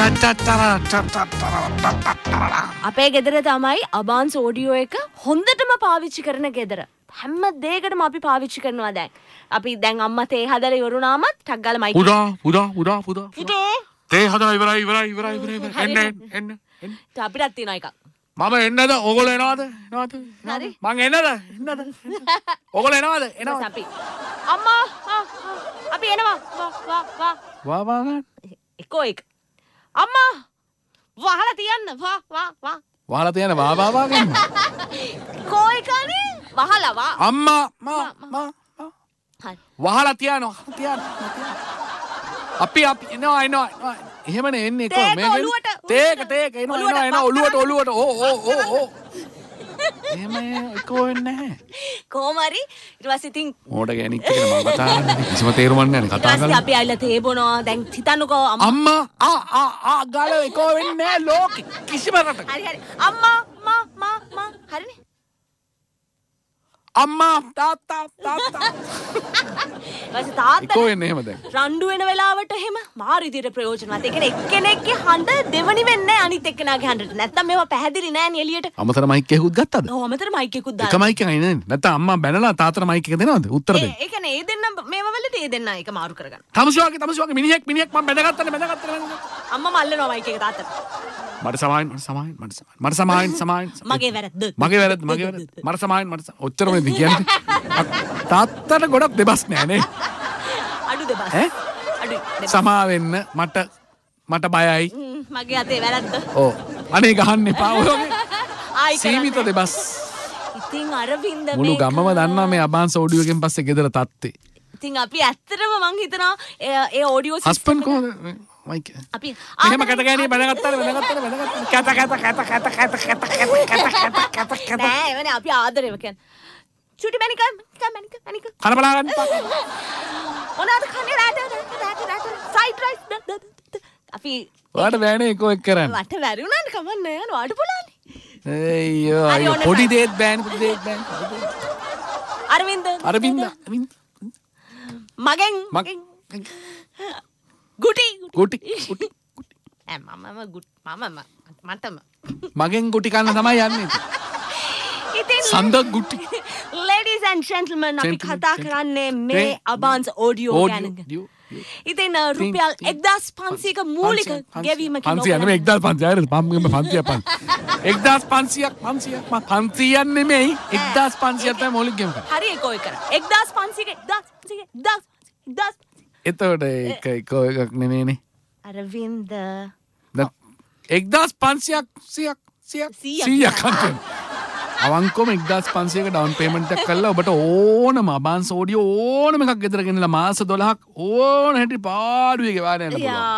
අපේ ගෙදර තමයි අබාන්ස් ඔඩියෝ එක හොඳටම පාවිච්චි කරන ගෙදර. හැම දෙයකටම අපි පාවිච්චි කරනවා දැන්. අපි දැන් අම්මා තේ හදලා ඉවරුනාමත් ටක් ගාලා මයික් පුදා තේ හදලා ඉවරයි එන්න අපිටත් තියෙනවා එකක්. මම එන්නද ඕගොල්ලෝ එනවද හරි. මං එන්නද ඕගොල්ලෝ එනවද අපි අම්මා අපි එනවා වා ගන්න එකෝ එක අම්මා වහලා තියන්න වහලා තියන්න වා ගන්න කෝ එකනේ වහලා අම්මා හරි වහලා තියන්න අපි එනවා එහෙමනේ එන්නේ කො මේක තේක එනවා ඔළුවට ඕ එහෙම එකෝ වෙන්නේ නැහැ කොහමරි ඊට පස්සේ ඉතින් මොඩ ගෑනික් කියලා මම කතා කරන්නේ කිසිම තේරුමක් නැහැ කතා කරලා ඊට පස්සේ අපි ආයිලා තේ බොනවා දැන් හිතන්නකෝ අම්මා ගාල එකෝ වෙන්නේ නැහැ ලෝකෙ කිසිම රටක හරි අම්මා හරිනේ අම්මා තාත්තා ඊට තාත්තා එකෝ වෙන්නේ එහෙම දැන් රණ්ඩු වෙන වෙලාවට එහෙම මාරු විදියට ප්‍රයෝජනවත්. ඒ කියන්නේ එක්කෙනෙක්ගේ හඬ දෙවනි වෙන්නේ නැහැ අනිත් එක්කෙනාගේ හඬට. නැත්තම් මේවා පැහැදිලි නැහැ නේ එළියට. අමතර මයික් එකකුත් ගත්තද? ඔව් අමතර මයික් එකකුත් දාලා. එක මයික් එකයි නේ. නැත්තම් අම්මා බැනලා තාත්තට මයික් එක දෙනවද? උත්තර දෙන්න. ඒ කියන්නේ ඒ දෙන්න මේවා වලදී ඒ දෙන්න එක මාරු කරගන්න. තමසුවාගේ මිනිහෙක් මම බැනගත්තනේ. අම්මා මල්ලනවා මයික් එක තාත්තට. මට සමායින් මගේ වැරද්ද. මට සමායින් ඔච්චරම නේ කියන්නේ. තාත්තට ගොඩක් දෙබස් නෑ නේ. අඩු දෙබස්. අඩු සමා වෙන්න මට බයයි. මගේ අතේ වැරද්ද. ඔව්. අනේ ගහන්න එපා ඔයගේ. සීමිත දෙබස්. ඉතින් අරවින්ද මුළු ගමම දන්නවා මේ අබාන්ස් ඔඩියෝ එකෙන් පස්සේ ගෙදර තත්තේ. ඉතින් අපි ඇත්තටම මං හිතනවා ඒ ඔඩියෝ හස්බන්ඩ් කොහොමද මයික් අපි මෙහෙම කැත ගෑණිය බැනගත්තානේ කැත නෑ එවනේ අපි ආදරේව කියන්නේ චුටි මැනික කන බලා ගන්න මොනවාද කන්නේ රාට සයිඩ් රයිස් අපි ඔයාට බෑනේ එකෝ එක් කරන්න වට වැරි උනාට කමන්නේ යන වාට පොලානේ අයියෝ පොඩි දේත් බෑනේ අරවින්ද මගෙන් ගුටි මටම මගෙන් ගුටි කන්න තමයි යන්නේ ඉතින් සඳ ගුටි ladies and gentlemen අපි කතා කරන්නේ මේ අබාන්ස් ඔඩියෝ ගැන. ඉතින් රුපියල් 1500ක මූලික ගෙවීම කිලෝ 1500 නෙමෙයි 1500 තමයි මූලික ගෙවීම. හරි ඒකෝ එක 1500 එතකොට ඒක එකක් නෙමෙයිනේ. අරවින්ද 1500ක් අවංකවම 1500ක ඩවුන් පේමන්ට් එකක් කරලා ඔබට ඕනම අබාන්ස් ඔඩියෝ ඕනම එකක් ගෙදර ගෙනලා මාස 12ක් ඕන හැටි පාඩුවේ ගෙවාගෙන යන්න පුළුවන්.